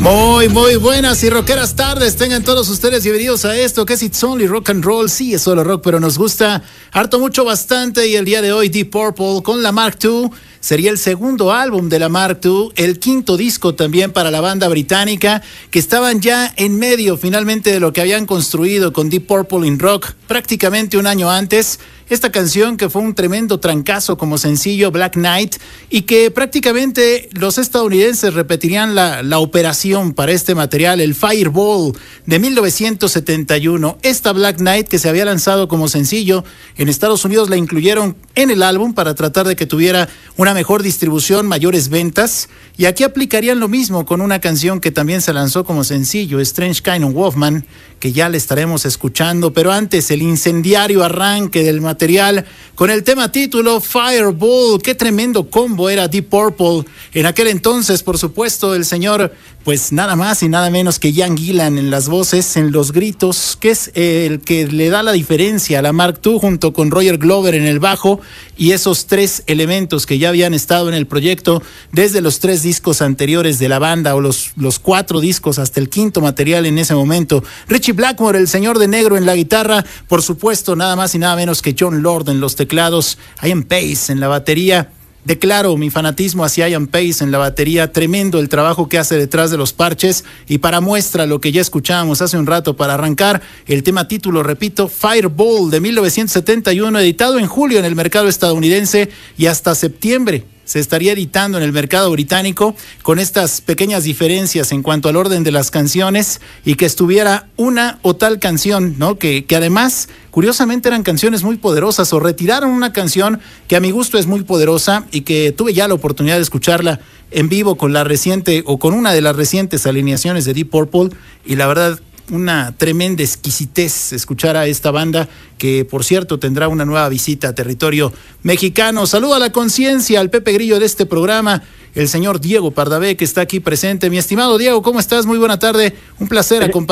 Muy buenas y rockeras tardes. Tengan todos ustedes bienvenidos a esto que es It's Only Rock and Roll. Sí, es solo rock, pero nos gusta harto, mucho, bastante. Y el día de hoy Deep Purple con la Mark II. Sería el segundo álbum de la Mark II, el quinto disco también para la banda británica, que estaban ya en medio finalmente de lo que habían construido con Deep Purple in Rock prácticamente un año antes. Esta canción que fue un tremendo trancazo como sencillo, Black Knight, y que prácticamente los estadounidenses repetirían la operación para este material, el Fireball de 1971. Esta Black Knight que se había lanzado como sencillo, en Estados Unidos la incluyeron en el álbum para tratar de que tuviera una mejor distribución, mayores ventas, y aquí aplicarían lo mismo con una canción que también se lanzó como sencillo, Strange Kind of Wolfman, que ya le estaremos escuchando, pero antes el incendiario arranque del material con el tema título Fireball. Qué tremendo combo era Deep Purple en aquel entonces, por supuesto, el señor, pues nada más y nada menos que Ian Gillan en las voces, en los gritos, que es el que le da la diferencia a la Mark II, junto con Roger Glover en el bajo, y esos tres elementos que ya habían estado en el proyecto desde los 3 discos anteriores de la banda, o los 4 discos hasta el quinto material en ese momento. Richie Blackmore, el señor de negro en la guitarra, por supuesto, nada más y nada menos que John Lord en los teclados, Ian Pace en la batería. Declaro mi fanatismo hacia Ian Pace en la batería, tremendo el trabajo que hace detrás de los parches, y para muestra lo que ya escuchábamos hace un rato para arrancar, el tema título, repito, Fireball de 1971, editado en julio en el mercado estadounidense y hasta septiembre se estaría editando en el mercado británico, con estas pequeñas diferencias en cuanto al orden de las canciones, y que estuviera una o tal canción, ¿no? Que además, curiosamente, eran canciones muy poderosas, o retiraron una canción que a mi gusto es muy poderosa y que tuve ya la oportunidad de escucharla en vivo con la reciente, o con una de las recientes alineaciones de Deep Purple, y la verdad, una tremenda exquisitez escuchar a esta banda, que por cierto tendrá una nueva visita a territorio mexicano. Saludo a la conciencia, al Pepe Grillo de este programa, el señor Diego Pardavé, que está aquí presente. Mi estimado Diego, ¿cómo estás? Muy buena tarde, un placer acompañarte.